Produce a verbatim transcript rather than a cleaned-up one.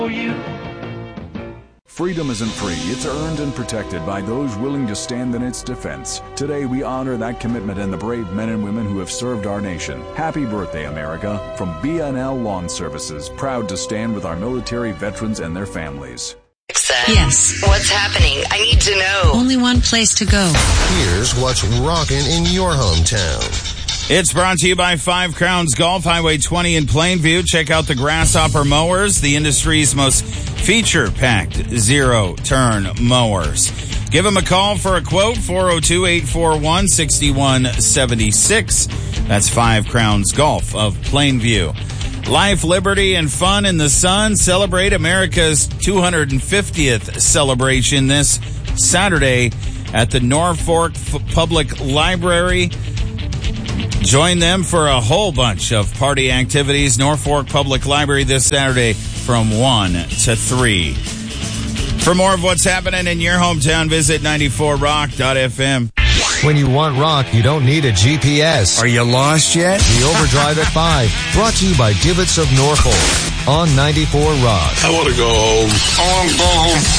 Freedom isn't free. It's earned and protected by those willing to stand in its defense. Today, we honor that commitment and the brave men and women who have served our nation. Happy birthday, America. From B N L Lawn Services, proud to stand with our military veterans and their families. Yes. What's happening? I need to know. Only one place to go. Here's what's rocking in your hometown. It's brought to you by Five Crowns Golf, Highway twenty in Plainview. Check out the Grasshopper mowers, the industry's most feature-packed zero-turn mowers. Give them a call for a quote, four oh two, eight four one, six one seven six. That's Five Crowns Golf of Plainview. Life, liberty, and fun in the sun. Celebrate America's two hundred fiftieth celebration this Saturday at the Norfolk Public Library. Join them for a whole bunch of party activities. Norfolk Public Library this Saturday from one to three. For more of what's happening in your hometown, visit ninety-four rock dot f m. When you want rock, you don't need a G P S. Are you lost yet? The Overdrive at five, brought to you by Divots of Norfolk on ninety-four Rock. I want to go home. I want to go home.